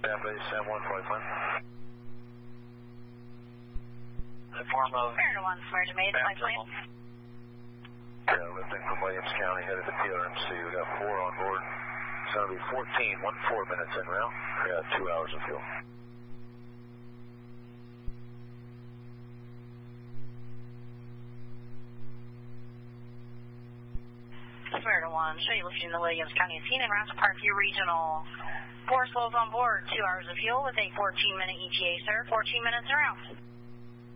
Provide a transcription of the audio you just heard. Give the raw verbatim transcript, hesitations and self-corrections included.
Base Sam one flight plan. The form of... Spirit one, Smerge made, flight plan. Yeah, lifting from Williams County, headed to P R M C. We got four on board. It's going to be fourteen, one four minutes in now. We got two hours of fuel. Spirit one, show you lifting the Williams County scene and route to Parkview Regional. Four slows on board, two hours of fuel with a fourteen minute E T A, sir. fourteen minutes en route.